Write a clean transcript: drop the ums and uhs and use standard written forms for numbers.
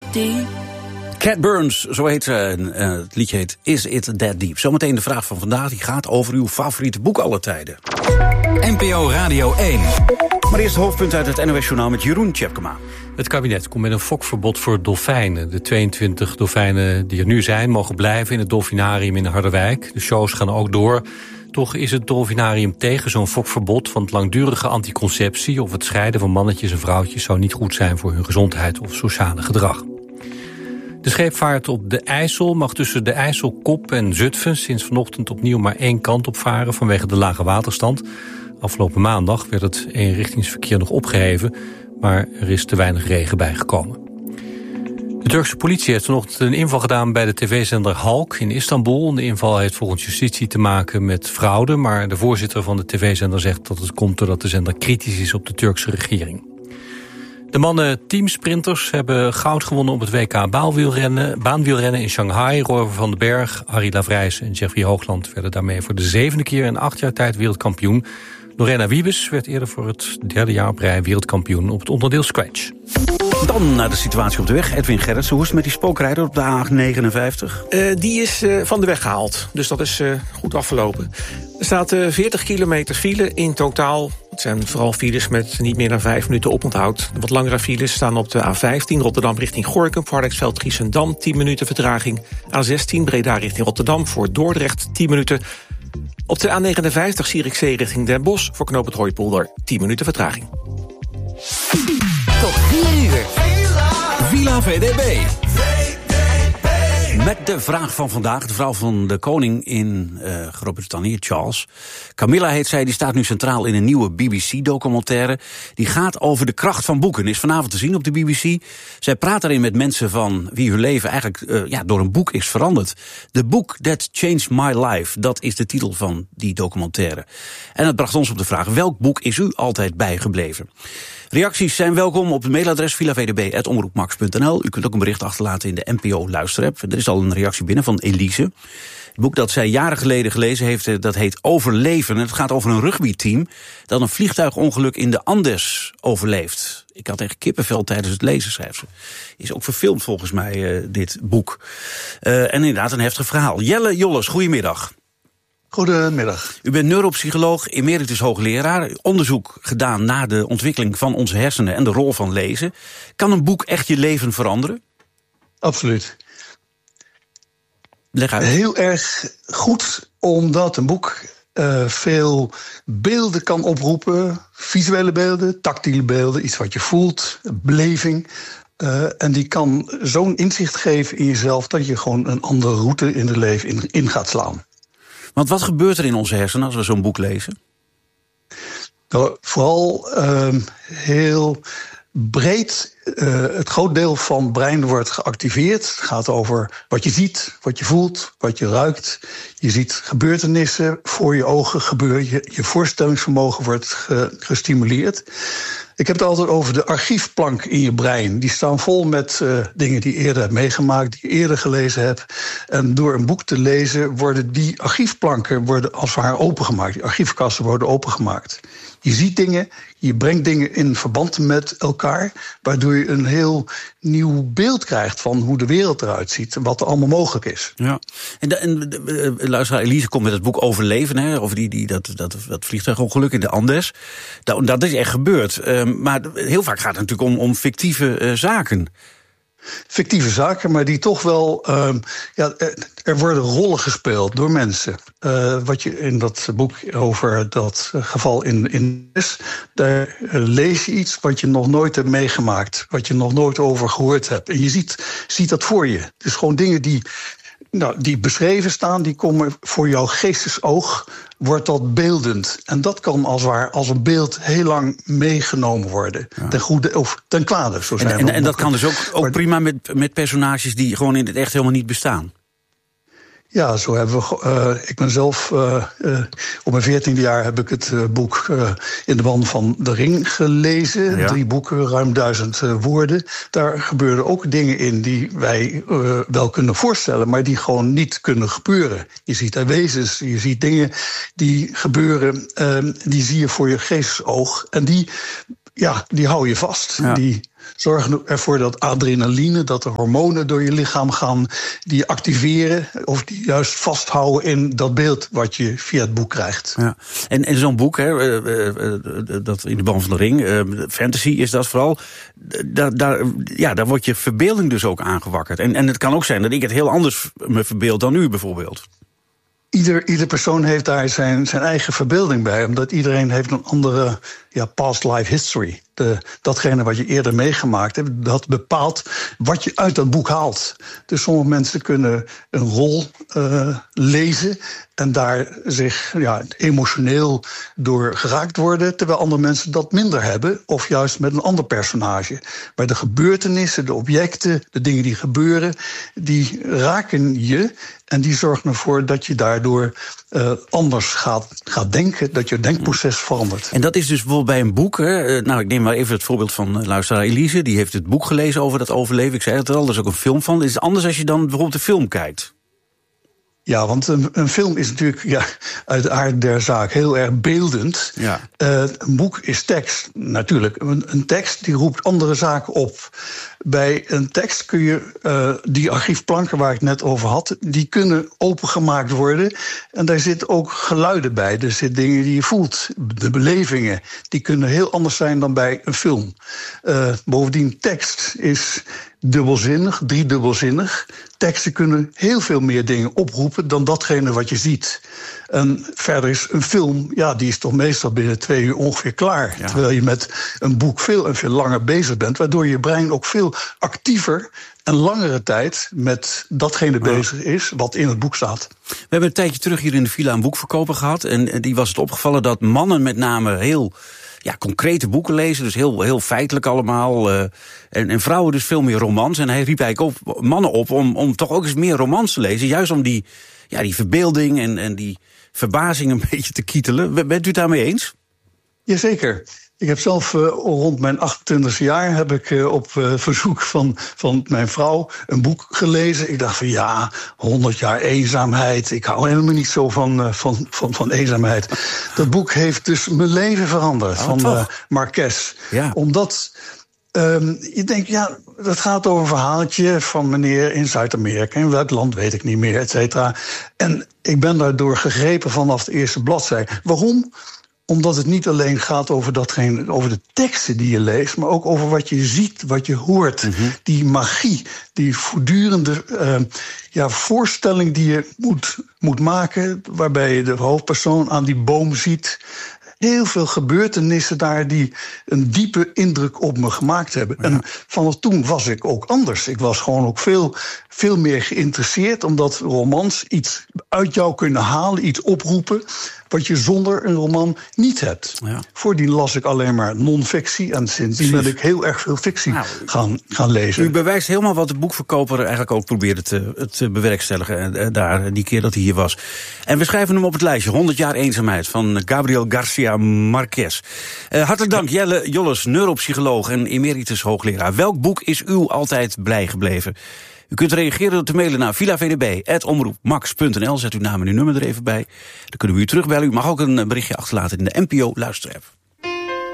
deep? Cat Burns, zo heet ze. Het liedje heet Is It That Deep? Zometeen de vraag van vandaag, die gaat over uw favoriete boek aller tijden. NPO Radio 1. Maar eerst hoofdpunt uit het NOS-journaal met Jeroen Tjepkema. Het kabinet komt met een fokverbod voor dolfijnen. De 22 dolfijnen die er nu zijn mogen blijven in het dolfinarium in Harderwijk. De shows gaan ook door. Toch is het dolfinarium tegen zo'n fokverbod, want langdurige anticonceptie of het scheiden van mannetjes en vrouwtjes zou niet goed zijn voor hun gezondheid of sociale gedrag. De scheepvaart op de IJssel mag tussen de IJsselkop en Zutphen sinds vanochtend opnieuw maar één kant op varen vanwege de lage waterstand. Afgelopen maandag werd het eenrichtingsverkeer nog opgeheven, maar er is te weinig regen bijgekomen. De Turkse politie heeft vanochtend een inval gedaan bij de tv-zender Halk in Istanbul. De inval heeft volgens justitie te maken met fraude, maar de voorzitter van de tv-zender zegt dat het komt doordat de zender kritisch is op de Turkse regering. De mannen teamsprinters hebben goud gewonnen op het WK baanwielrennen in Shanghai. Rover van den Berg, Harry Lavrijs en Jeffrey Hoogland werden daarmee voor de 7e keer in 8 jaar tijd wereldkampioen. Lorena Wiebes werd eerder voor het 3e jaar op rij wereldkampioen op het onderdeel scratch. Dan naar de situatie op de weg. Edwin Gerritsen, hoe is het met die spookrijder op de A59? Die is van de weg gehaald, dus dat is goed afgelopen. Er staat 40 kilometer file in totaal. Het zijn vooral files met niet meer dan 5 minuten oponthoud. De wat langere files staan op de A15 Rotterdam richting Gorinchem, voor Hardingsveld-Giessendam 10 minuten vertraging. A16 Breda richting Rotterdam voor Dordrecht 10 minuten. Op de A59 Zierikzee richting Den Bosch voor knooppunt Hooipolder 10 minuten vertraging. Tot 4 uur. Villa VDB. Met de vraag van vandaag, de vrouw van de koning in Groot-Brittannië, Charles. Camilla heet zij, die staat nu centraal in een nieuwe BBC-documentaire. Die gaat over de kracht van boeken, is vanavond te zien op de BBC. Zij praat daarin met mensen van wie hun leven eigenlijk door een boek is veranderd. The Book That Changed My Life, dat is de titel van die documentaire. En dat bracht ons op de vraag, welk boek is u altijd bijgebleven? Reacties zijn welkom op het mailadres villavdb@omroepmax.nl. U kunt ook een bericht achterlaten in de NPO-luisterapp. Er is al een reactie binnen van Elise. Het boek dat zij jaren geleden gelezen heeft, dat heet Overleven. Het gaat over een rugbyteam dat een vliegtuigongeluk in de Andes overleeft. Ik had echt kippenvel tijdens het lezen, schrijft ze. Is ook verfilmd volgens mij, dit boek. En inderdaad een heftig verhaal. Jelle Jolles, goedemiddag. Goedemiddag. U bent neuropsycholoog, emeritus hoogleraar. Onderzoek gedaan naar de ontwikkeling van onze hersenen en de rol van lezen. Kan een boek echt je leven veranderen? Absoluut. Leg uit. Heel erg goed, omdat een boek veel beelden kan oproepen. Visuele beelden, tactiele beelden, iets wat je voelt, beleving. En die kan zo'n inzicht geven in jezelf dat je gewoon een andere route in het leven in gaat slaan. Want wat gebeurt er in onze hersenen als we zo'n boek lezen? Nou, vooral heel breed. Het groot deel van het brein wordt geactiveerd. Het gaat over wat je ziet, wat je voelt, wat je ruikt. Je ziet gebeurtenissen voor je ogen gebeuren. Je voorstellingsvermogen wordt gestimuleerd. Ik heb het altijd over de archiefplank in je brein. Die staan vol met dingen die je eerder hebt meegemaakt, die je eerder gelezen hebt. En door een boek te lezen worden die archiefplanken als het ware opengemaakt. Die archiefkasten worden opengemaakt. Je ziet dingen, je brengt dingen in verband met elkaar, waardoor je een heel nieuw beeld krijgt van hoe de wereld eruit ziet en wat er allemaal mogelijk is. Ja. En luisteraar Elise komt met het boek Overleven, hè, over dat vliegtuigongeluk in de Andes. Dat is echt gebeurd. Maar heel vaak gaat het natuurlijk om fictieve zaken. Fictieve zaken, maar die toch wel... er worden rollen gespeeld door mensen. Wat je in dat boek over dat geval in is, daar lees je iets wat je nog nooit hebt meegemaakt, wat je nog nooit over gehoord hebt. En je ziet dat voor je. Het is gewoon dingen die beschreven staan, die komen voor jouw geestesoog, wordt dat beeldend. En dat kan als een beeld heel lang meegenomen worden. Ja. Ten goede of ten kwade. Zo zijn en dat kan dus ook prima met personages die gewoon in het echt helemaal niet bestaan. Ja, zo hebben we. Ik ben zelf op mijn 14e jaar heb ik het boek In de Band van de Ring gelezen. Ja. 3 boeken, ruim 1000 woorden. Daar gebeurden ook dingen in die wij wel kunnen voorstellen, maar die gewoon niet kunnen gebeuren. Je ziet daar wezens, je ziet dingen die gebeuren, die zie je voor je geestesoog. En die die hou je vast. Ja. Die zorgen ervoor dat adrenaline, dat de hormonen door je lichaam gaan, die activeren of die juist vasthouden in dat beeld wat je via het boek krijgt. Ja. En zo'n boek, dat in de Band van de Ring, fantasy is dat vooral, daar wordt je verbeelding dus ook aangewakkerd. En het kan ook zijn dat ik het heel anders me verbeeld dan u bijvoorbeeld. Ieder persoon heeft daar zijn eigen verbeelding bij, omdat iedereen heeft een andere past life history. Datgene wat je eerder meegemaakt hebt, dat bepaalt wat je uit dat boek haalt. Dus sommige mensen kunnen een rol lezen en daar zich emotioneel door geraakt worden, terwijl andere mensen dat minder hebben, of juist met een ander personage. Maar de gebeurtenissen, de objecten, de dingen die gebeuren, die raken je en die zorgen ervoor dat je daardoor anders gaat denken, dat je denkproces verandert. En dat is dus bijvoorbeeld bij een boek. Ik neem maar even het voorbeeld van luisteraar Elise. Die heeft het boek gelezen over dat overleven. Ik zei het al, er is ook een film van. Het is anders als je dan bijvoorbeeld de film kijkt. Ja, want een film is natuurlijk uit de aard der zaak heel erg beeldend. Ja. Een boek is tekst, natuurlijk. Een tekst die roept andere zaken op. Bij een tekst kun je die archiefplanken waar ik net over had, die kunnen opengemaakt worden. En daar zitten ook geluiden bij. Er zitten dingen die je voelt. De belevingen, die kunnen heel anders zijn dan bij een film. Bovendien, tekst is dubbelzinnig, driedubbelzinnig. Teksten kunnen heel veel meer dingen oproepen dan datgene wat je ziet. En verder is een film, die is toch meestal binnen 2 uur ongeveer klaar. Ja. Terwijl je met een boek veel en veel langer bezig bent, waardoor je brein ook veel actiever en langere tijd met datgene bezig is wat in het boek staat. We hebben een tijdje terug hier in de villa een boekverkoper gehad. En die was het opgevallen dat mannen met name heel concrete boeken lezen, dus heel feitelijk allemaal. En vrouwen dus veel meer romans. En hij riep eigenlijk ook mannen op om toch ook eens meer romans te lezen. Juist om die verbeelding en die verbazing een beetje te kietelen. Bent u het daarmee eens? Jazeker. Ik heb zelf rond mijn 28e jaar heb ik op verzoek van mijn vrouw een boek gelezen. Ik dacht van 100 jaar eenzaamheid. Ik hou helemaal niet zo van eenzaamheid. Dat boek heeft dus mijn leven veranderd, van Marquez. Ja. Omdat je denkt, dat gaat over een verhaaltje van meneer in Zuid-Amerika. In welk land weet ik niet meer, et cetera. En ik ben daardoor gegrepen vanaf de eerste bladzijde. Waarom? Omdat het niet alleen gaat over de teksten die je leest, maar ook over wat je ziet, wat je hoort. Mm-hmm. Die magie, die voortdurende voorstelling die je moet maken, waarbij je de hoofdpersoon aan die boom ziet. Heel veel gebeurtenissen daar die een diepe indruk op me gemaakt hebben. Ja. En vanaf toen was ik ook anders. Ik was gewoon ook veel meer geïnteresseerd, omdat romans iets uit jou kunnen halen, iets oproepen wat je zonder een roman niet hebt. Ja. Voordien las ik alleen maar non-fictie en sindsdien ben ik heel erg veel fictie gaan lezen. U bewijst helemaal wat de boekverkoper eigenlijk ook probeerde te bewerkstelligen daar die keer dat hij hier was. En we schrijven hem op het lijstje, 100 jaar eenzaamheid van Gabriel Garcia Marquez. Hartelijk dank Jelle Jolles, neuropsycholoog en emeritus hoogleraar. Welk boek is u altijd blij gebleven? U kunt reageren door te mailen naar villavdb@omroepmax.nl. Zet uw naam en uw nummer er even bij. Dan kunnen we u terugbellen. U mag ook een berichtje achterlaten in de NPO Luisterapp.